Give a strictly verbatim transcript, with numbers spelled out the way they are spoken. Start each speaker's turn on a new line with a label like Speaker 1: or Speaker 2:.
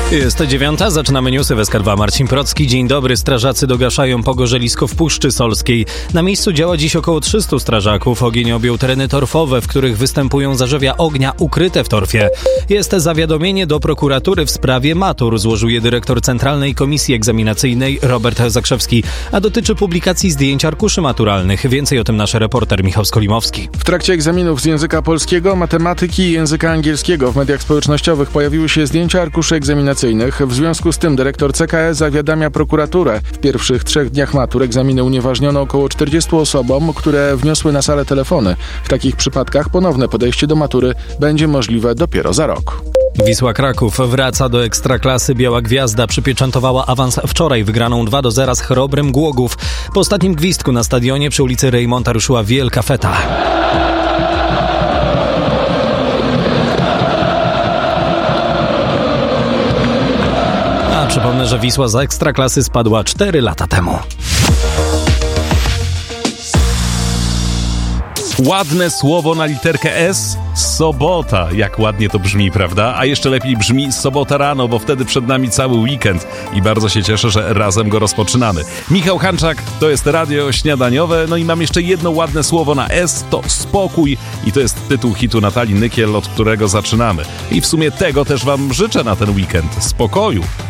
Speaker 1: Jest dziewiąta, zaczynamy newsy w S K dwa. Marcin Procki. Dzień dobry. Strażacy dogaszają pogorzelisko w Puszczy Solskiej. Na miejscu działa dziś około trzystu strażaków. Ogień objął tereny torfowe, w których występują zarzewia ognia ukryte w torfie. Jest zawiadomienie do prokuratury w sprawie matur, złożył je dyrektor Centralnej Komisji Egzaminacyjnej Robert Zakrzewski, a dotyczy publikacji zdjęć arkuszy maturalnych. Więcej o tym nasz reporter Michał Skolimowski.
Speaker 2: W trakcie egzaminów z języka polskiego, matematyki i języka angielskiego w mediach społecznościowych pojawiły się zdjęcia arkuszy egzaminacyjnych. W związku z tym dyrektor C K E zawiadamia prokuraturę. W pierwszych trzech dniach matur egzaminy unieważniono około czterdziestu osobom, które wniosły na salę telefony. W takich przypadkach ponowne podejście do matury będzie możliwe dopiero za rok.
Speaker 1: Wisła Kraków wraca do Ekstraklasy. Biała Gwiazda przypieczętowała awans wczoraj wygraną dwa do zera z Chrobrym Głogów. Po ostatnim gwizdku na stadionie przy ulicy Rejmonta ruszyła wielka feta. Przypomnę, że Wisła z Ekstraklasy spadła cztery lata temu.
Speaker 3: Ładne słowo na literkę S? Sobota. Jak ładnie to brzmi, prawda? A jeszcze lepiej brzmi sobota rano, bo wtedy przed nami cały weekend i bardzo się cieszę, że razem go rozpoczynamy. Michał Hanczak, to jest radio śniadaniowe, no i mam jeszcze jedno ładne słowo na S, to spokój i to jest tytuł hitu Natalii Nykiel, od którego zaczynamy. I w sumie tego też wam życzę na ten weekend. Spokoju.